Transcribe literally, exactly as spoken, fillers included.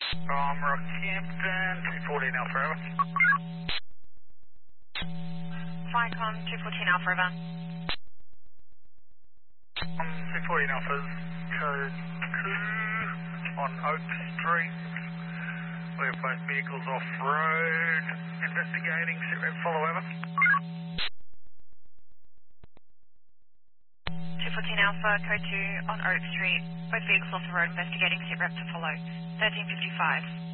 From Rockhampton, two fourteen Alpha Ever. Vicon two fourteen Alpha Ever. Um, two fourteen Alpha's code two on Oak Street. We have both vehicles off-road. Investigating, sit rep, follow over. two fourteen Alpha, code two on Oak Street. Both vehicles off the road investigating, sit rep to follow. thirteen fifty-five.